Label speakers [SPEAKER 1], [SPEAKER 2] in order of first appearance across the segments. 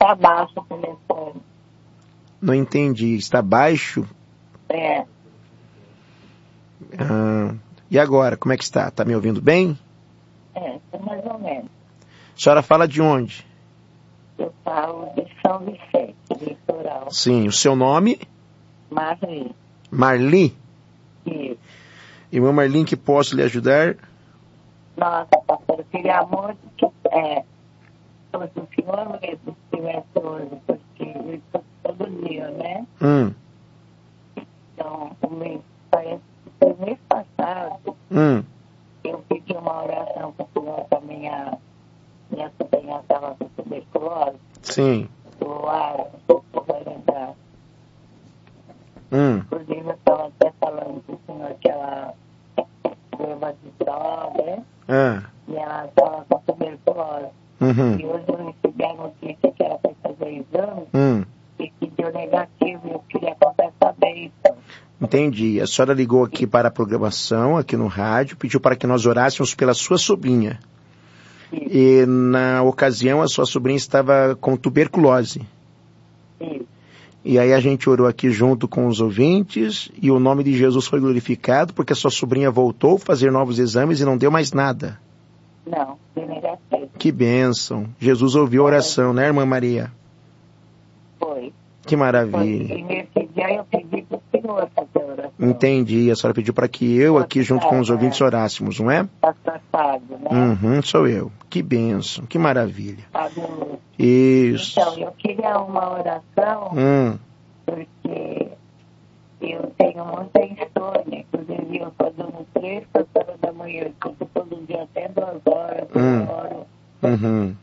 [SPEAKER 1] tá baixo o telefone.
[SPEAKER 2] Não entendi. Está baixo?
[SPEAKER 1] É.
[SPEAKER 2] E agora, como é que está? Está me ouvindo bem?
[SPEAKER 1] Mais ou menos.
[SPEAKER 2] A senhora fala de onde?
[SPEAKER 1] Eu falo de São Vicente, litoral.
[SPEAKER 2] Sim, o seu nome?
[SPEAKER 1] Marli.
[SPEAKER 2] Marli?
[SPEAKER 1] Isso.
[SPEAKER 2] Irmã Marli, em que posso lhe ajudar?
[SPEAKER 1] Nossa, pastor, eu queria muito que o senhor mesmo estivesse hoje, porque eu estou todo dia, né? Então, parece que foi mês passado, eu pedi uma oração para o senhor, para minha sobrinha estava com tuberculose.
[SPEAKER 2] Sim.
[SPEAKER 1] Do ar, não sei se você vai lembrar. Inclusive, eu estava até falando para o senhor que ela problema de droga, e ela estava com tuberculose. E hoje eu recebi a notícia que ela foi fazer exame e que deu negativo, e eu queria contar essa bênção.
[SPEAKER 2] Entendi. A senhora ligou aqui para a programação, aqui no rádio, pediu para que nós orássemos pela sua sobrinha. Isso. E na ocasião a sua sobrinha estava com tuberculose.
[SPEAKER 1] Isso.
[SPEAKER 2] E aí a gente orou aqui junto com os ouvintes e o nome de Jesus foi glorificado porque a sua sobrinha voltou a fazer novos exames e não deu mais nada.
[SPEAKER 1] Não, deu negativo.
[SPEAKER 2] Que bênção. Jesus ouviu a oração, né, irmã Maria?
[SPEAKER 1] Foi.
[SPEAKER 2] Que maravilha.
[SPEAKER 1] E nesse dia eu pedi para o senhor fazer oração.
[SPEAKER 2] Entendi. A senhora pediu para que eu aqui junto com os ouvintes orássemos, não é?
[SPEAKER 1] Passado, né?
[SPEAKER 2] Sou eu. Que bênção. Que maravilha.
[SPEAKER 1] Fábio.
[SPEAKER 2] Isso.
[SPEAKER 1] Então, eu queria uma oração, porque eu tenho muita insônia. Inclusive, eu estou dando 3, 4 horas da manhã, eu fico todo dia até 2 horas, 1 hora.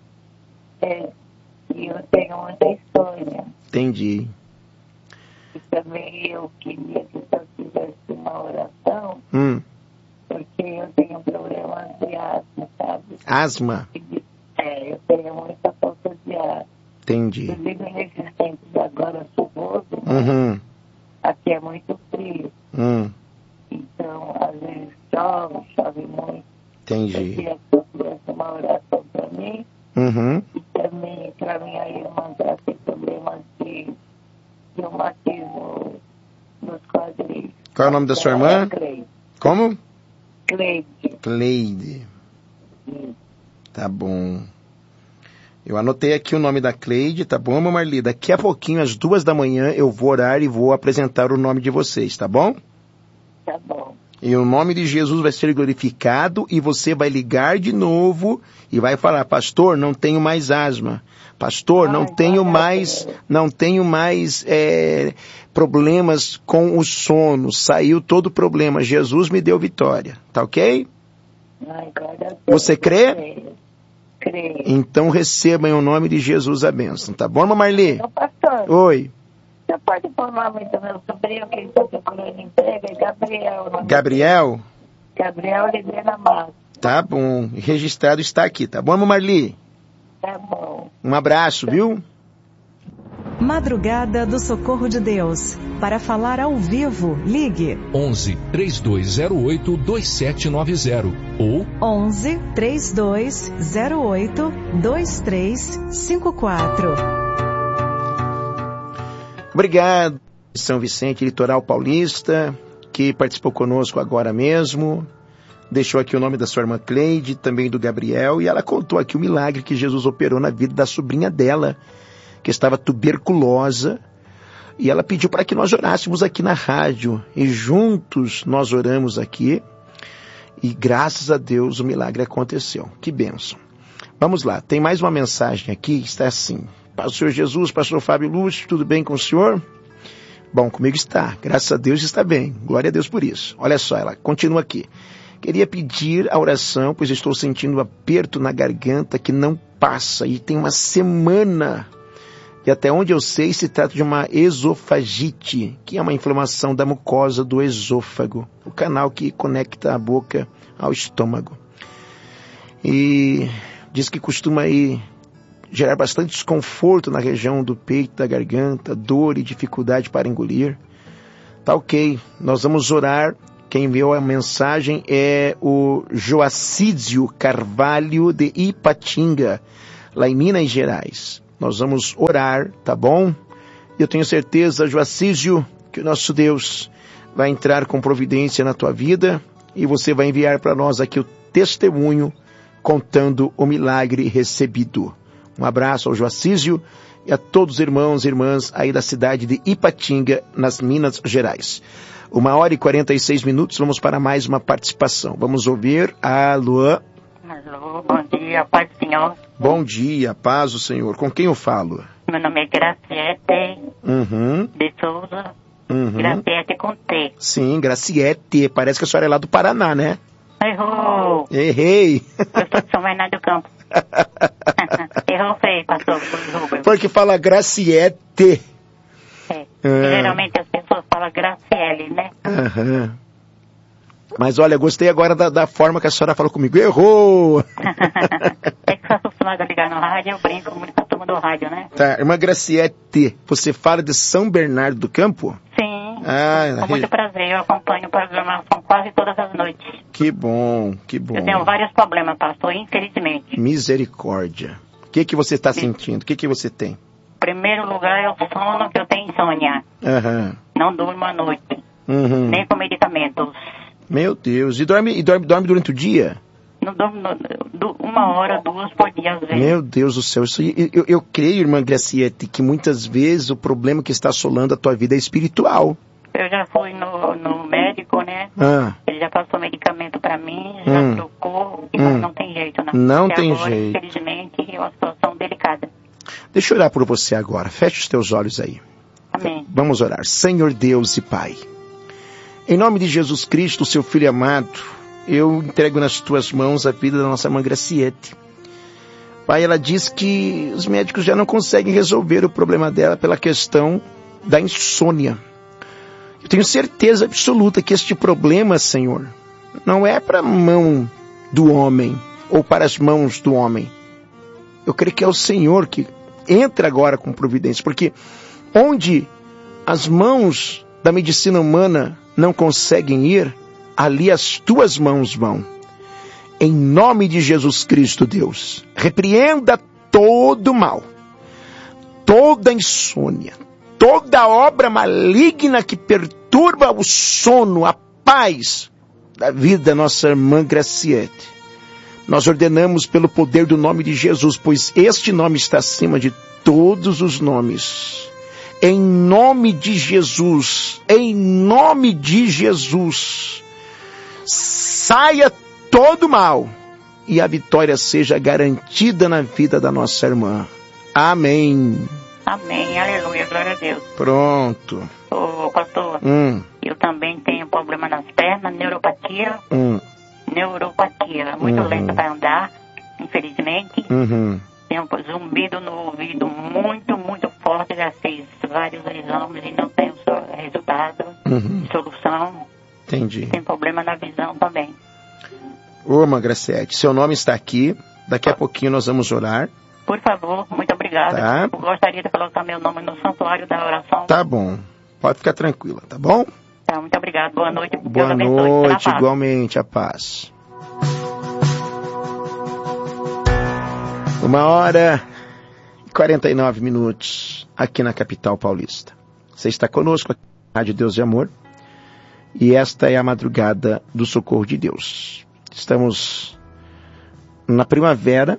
[SPEAKER 1] E eu tenho muita insônia.
[SPEAKER 2] Entendi.
[SPEAKER 1] E também eu queria que eu fizesse uma oração, porque eu tenho problemas de asma, sabe?
[SPEAKER 2] Asma?
[SPEAKER 1] Eu tenho muita falta de ar.
[SPEAKER 2] Entendi.
[SPEAKER 1] Inclusive, nesses tempos agora chuvoso, aqui é muito frio. Então, às vezes chove muito.
[SPEAKER 2] Entendi.
[SPEAKER 1] Eu queria que eu fizesse uma oração para mim. E também para minha irmã, que ela tem problemas de reumatismo nos quadris.
[SPEAKER 2] Qual é o nome da sua irmã?
[SPEAKER 1] Cleide.
[SPEAKER 2] Como?
[SPEAKER 1] Cleide.
[SPEAKER 2] Tá bom. Eu anotei aqui o nome da Cleide, tá bom, irmã Marli? Daqui a pouquinho, às 2 da manhã, eu vou orar e vou apresentar o nome de vocês, tá bom?
[SPEAKER 1] Tá bom.
[SPEAKER 2] E o nome de Jesus vai ser glorificado e você vai ligar de novo e vai falar, pastor, não tenho mais asma. Pastor, não tenho mais problemas com o sono. Saiu todo o problema. Jesus me deu vitória. Tá ok? Você crê?
[SPEAKER 1] Creio.
[SPEAKER 2] Então receba em o nome de Jesus a bênção. Tá bom, irmã Marli?
[SPEAKER 1] Pastor.
[SPEAKER 2] Oi.
[SPEAKER 1] Você pode pôr o nome do meu sobrinho que ele está procurando emprego? É Gabriel.
[SPEAKER 2] Gabriel?
[SPEAKER 1] Gabriel Oliveira Matos.
[SPEAKER 2] Tá bom. Registrado está aqui. Tá bom, irmã Marli?
[SPEAKER 1] Tá bom.
[SPEAKER 2] Um abraço, viu?
[SPEAKER 3] Madrugada do Socorro de Deus. Para falar ao vivo, ligue
[SPEAKER 4] 11 3208 2790 ou
[SPEAKER 3] 11 3208 2354.
[SPEAKER 2] Obrigado, São Vicente, Litoral Paulista, que participou conosco agora mesmo. Deixou aqui o nome da sua irmã Cleide, também do Gabriel, e ela contou aqui o milagre que Jesus operou na vida da sobrinha dela, que estava tuberculosa, e ela pediu para que nós orássemos aqui na rádio, e juntos nós oramos aqui, e graças a Deus o milagre aconteceu. Que bênção. Vamos lá, tem mais uma mensagem aqui, está assim: Pastor Jesus, pastor Fábio Lúcio, tudo bem com o senhor? Bom, comigo está, graças a Deus está bem, glória a Deus por isso. Olha só, ela continua aqui. Queria pedir a oração, pois estou sentindo um aperto na garganta que não passa, e tem uma semana. E até onde eu sei, se trata de uma esofagite, que é uma inflamação da mucosa do esôfago, o canal que conecta a boca ao estômago. E diz que costuma gerar bastante desconforto na região do peito, da garganta, dor e dificuldade para engolir. Tá ok, nós vamos orar. Quem enviou a mensagem é o Joacídio Carvalho de Ipatinga, lá em Minas Gerais. nós vamos orar, tá bom? Eu tenho certeza, Joacísio, que o nosso Deus vai entrar com providência na tua vida e você vai enviar para nós aqui o testemunho contando o milagre recebido. Um abraço ao Joacísio e a todos os irmãos e irmãs aí da cidade de Ipatinga, nas Minas Gerais. 1h46, vamos para mais uma participação. Vamos ouvir a Luan.
[SPEAKER 1] Alô, bom dia, paz do Senhor.
[SPEAKER 2] Bom dia, paz do Senhor. Com quem eu falo?
[SPEAKER 1] Meu nome é Graciete de Souza. Graciete com T.
[SPEAKER 2] Sim, Graciete. Parece que a senhora é lá do Paraná, né?
[SPEAKER 1] Errou.
[SPEAKER 2] Errei.
[SPEAKER 1] Eu sou de São Bernardo do Campo. Errou feio, pastor Rubens.
[SPEAKER 2] Porque fala Graciete.
[SPEAKER 1] Geralmente as pessoas falam Graciele, né?
[SPEAKER 2] Mas olha, gostei agora da forma que a senhora falou comigo. Errou!
[SPEAKER 1] É que você está acostumado a ligar no rádio, eu brinco muito com a turma do rádio, né?
[SPEAKER 2] Tá, irmã Graciete, você fala de São Bernardo do Campo?
[SPEAKER 1] Sim, com muito prazer, eu acompanho o programa quase todas as noites.
[SPEAKER 2] Que bom, que bom.
[SPEAKER 1] Eu tenho vários problemas, pastor, infelizmente.
[SPEAKER 2] Misericórdia. O que você está sentindo? O que você tem?
[SPEAKER 1] Em primeiro lugar é o sono, que eu tenho insônia. Não durmo à noite, nem com medicamentos.
[SPEAKER 2] Meu Deus, e dorme durante o dia?
[SPEAKER 1] Não durmo 1 hora, 2 por dia às vezes.
[SPEAKER 2] Meu Deus do céu, eu creio, irmã Graciete, que muitas vezes o problema que está assolando a tua vida é espiritual.
[SPEAKER 1] Eu já fui no médico, né? Ele já passou medicamento pra mim, já trocou, mas não tem jeito, né?
[SPEAKER 2] Não
[SPEAKER 1] até
[SPEAKER 2] tem
[SPEAKER 1] agora,
[SPEAKER 2] jeito.
[SPEAKER 1] Infelizmente, é uma situação delicada.
[SPEAKER 2] Deixa eu orar por você agora, feche os teus olhos aí.
[SPEAKER 1] Amém.
[SPEAKER 2] Vamos orar. Senhor Deus e Pai, em nome de Jesus Cristo, seu Filho amado, eu entrego nas tuas mãos a vida da nossa irmã Graciete. Pai, ela diz que os médicos já não conseguem resolver o problema dela pela questão da insônia. Eu tenho certeza absoluta que este problema, Senhor, não é para a mão do homem ou para as mãos do homem. Eu creio que é o Senhor que entra agora com providência, porque onde as mãos da medicina humana não conseguem ir, ali as tuas mãos vão. Em nome de Jesus Cristo, Deus, repreenda todo mal, toda insônia, toda obra maligna que perturba o sono, a paz da vida da nossa irmã Graciete. Nós ordenamos pelo poder do nome de Jesus, pois este nome está acima de todos os nomes. Em nome de Jesus, saia todo mal e a vitória seja garantida na vida da nossa irmã. Amém.
[SPEAKER 1] Amém, aleluia, glória a Deus.
[SPEAKER 2] Pronto.
[SPEAKER 1] Ô, pastor, eu também tenho problema nas pernas, neuropatia. Neuropatia, muito lenta para andar, infelizmente. Tenho um zumbido no ouvido muito, muito forte. Já fiz vários exames e não tenho resultado, solução.
[SPEAKER 2] Entendi.
[SPEAKER 1] Tem problema na visão também.
[SPEAKER 2] Ô, irmã Graciete, seu nome está aqui. Daqui a pouquinho nós vamos orar.
[SPEAKER 1] Por favor, muito obrigada.
[SPEAKER 2] Tá.
[SPEAKER 1] Eu gostaria de colocar meu nome no santuário da oração.
[SPEAKER 2] Tá bom. Pode ficar tranquila, tá bom?
[SPEAKER 1] Tá, muito obrigado. Boa noite.
[SPEAKER 2] Boa noite, igualmente, a paz. 1h49 aqui na capital paulista. Você está conosco aqui na Rádio Deus de Amor. E esta é a madrugada do socorro de Deus. Estamos na primavera.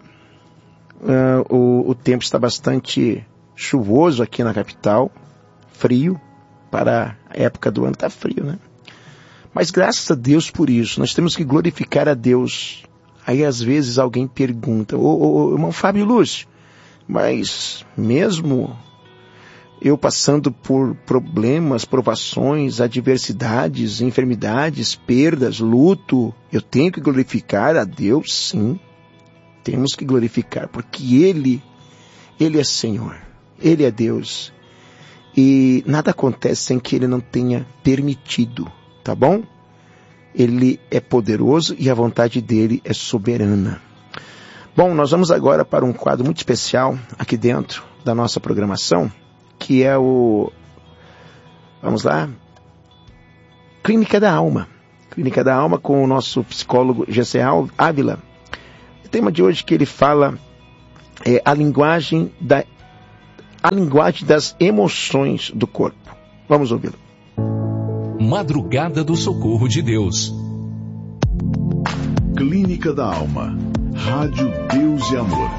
[SPEAKER 2] O tempo está bastante chuvoso aqui na capital. Frio. Para a época do ano está frio, né? Mas graças a Deus por isso. Nós temos que glorificar a Deus. Aí às vezes alguém pergunta, ô irmão Fábio Lúcio, mas mesmo eu passando por problemas, provações, adversidades, enfermidades, perdas, luto, eu tenho que glorificar a Deus? Sim, temos que glorificar, porque Ele é Senhor, Ele é Deus. E nada acontece sem que Ele não tenha permitido, tá bom? Ele é poderoso e a vontade dele é soberana. Bom, nós vamos agora para um quadro muito especial aqui dentro da nossa programação, que é vamos lá, Clínica da Alma. Clínica da Alma com o nosso psicólogo Gessé Ávila. O tema de hoje que ele fala é a linguagem da a linguagem das emoções do corpo. Vamos ouvi-lo.
[SPEAKER 4] Madrugada do Socorro de Deus.
[SPEAKER 5] Clínica da Alma. Rádio Deus e Amor.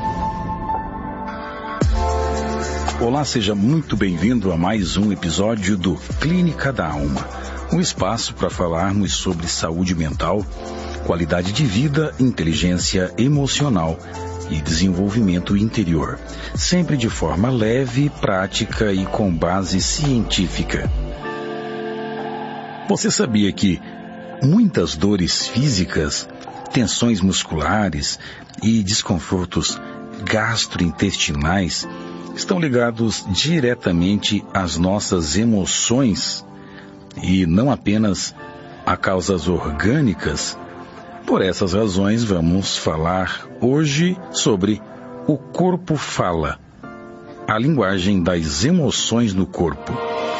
[SPEAKER 6] Olá, seja muito bem-vindo a mais um episódio do Clínica da Alma. Um espaço para falarmos sobre saúde mental, qualidade de vida, inteligência emocional e desenvolvimento interior. Sempre de forma leve, prática e com base científica. Você sabia que muitas dores físicas, tensões musculares e desconfortos gastrointestinais estão ligados diretamente às nossas emoções e não apenas a causas orgânicas? Por essas razões, vamos falar hoje sobre o corpo fala, a linguagem das emoções no corpo.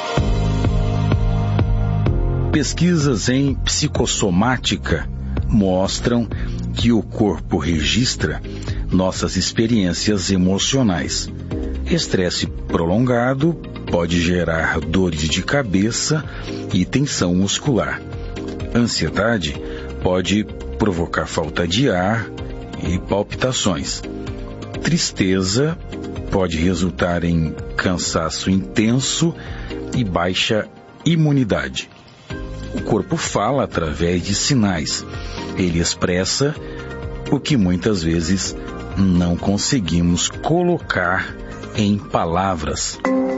[SPEAKER 6] Pesquisas em psicossomática mostram que o corpo registra nossas experiências emocionais. Estresse prolongado pode gerar dores de cabeça e tensão muscular. Ansiedade pode provocar falta de ar e palpitações. Tristeza pode resultar em cansaço intenso e baixa imunidade. O corpo fala através de sinais. Ele expressa o que muitas vezes não conseguimos colocar em palavras.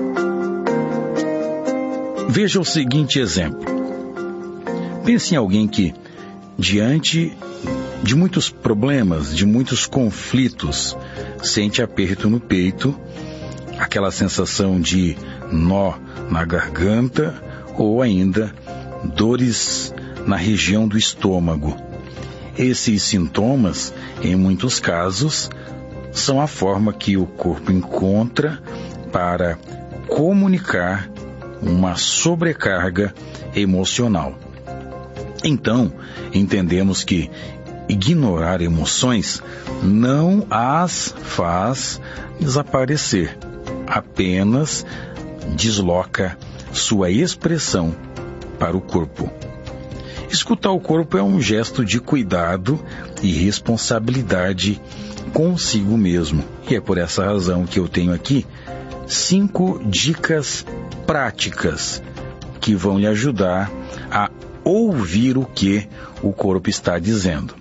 [SPEAKER 6] Veja o seguinte exemplo. Pense em alguém que, diante de muitos problemas, de muitos conflitos, sente aperto no peito, aquela sensação de nó na garganta ou ainda dores na região do estômago. Esses sintomas, em muitos casos, são a forma que o corpo encontra para comunicar uma sobrecarga emocional. Então, entendemos que ignorar emoções não as faz desaparecer, apenas desloca sua expressão para o corpo. Escutar o corpo é um gesto de cuidado e responsabilidade consigo mesmo. E é por essa razão que eu tenho aqui 5 dicas práticas que vão lhe ajudar a ouvir o que o corpo está dizendo.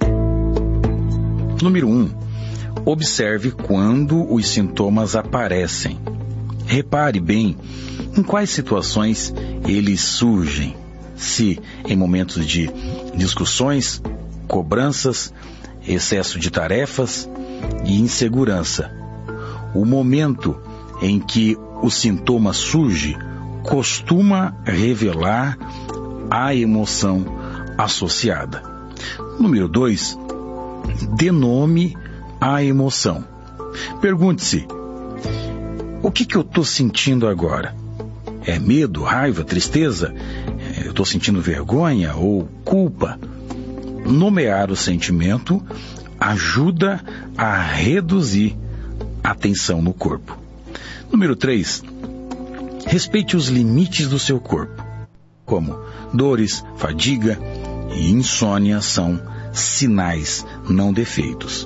[SPEAKER 6] Número 1. Observe quando os sintomas aparecem. Repare bem em quais situações eles surgem. Se em momentos de discussões, cobranças, excesso de tarefas e insegurança. O momento em que o sintoma surge costuma revelar a emoção associada. Número 2. Dê nome à emoção. Pergunte-se: o que eu estou sentindo agora? É medo, raiva, tristeza? Eu estou sentindo vergonha ou culpa? Nomear o sentimento ajuda a reduzir a tensão no corpo. Número 3. Respeite os limites do seu corpo, como dores, fadiga e insônia são sinais, não defeitos.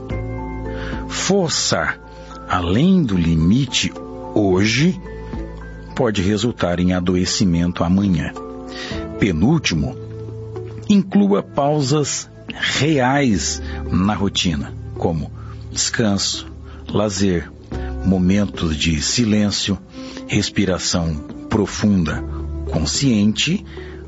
[SPEAKER 6] Forçar além do limite hoje pode resultar em adoecimento amanhã. Penúltimo, inclua pausas reais na rotina, como descanso, lazer, momentos de silêncio, respiração profunda, consciente,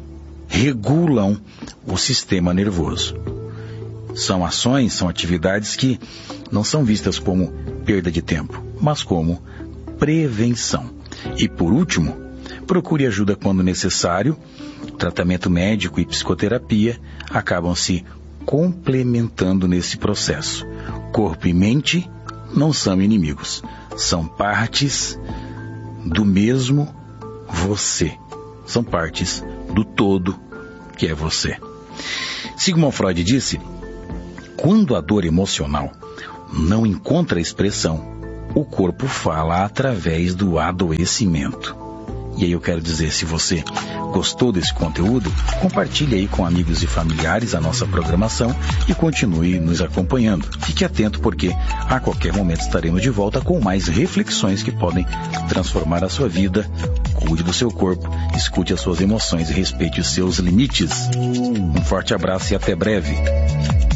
[SPEAKER 6] regulam o sistema nervoso. São ações, são atividades que não são vistas como perda de tempo, mas como prevenção. E por último, procure ajuda quando necessário. Tratamento médico e psicoterapia acabam se complementando nesse processo. Corpo e mente não são inimigos, são partes do mesmo você. São partes do todo que é você. Sigmund Freud disse: quando a dor emocional não encontra expressão, o corpo fala através do adoecimento. E aí eu quero dizer, se você gostou desse conteúdo, compartilhe aí com amigos e familiares a nossa programação e continue nos acompanhando. Fique atento, porque a qualquer momento estaremos de volta com mais reflexões que podem transformar a sua vida. Cuide do seu corpo, escute as suas emoções e respeite os seus limites. Um forte abraço e até breve.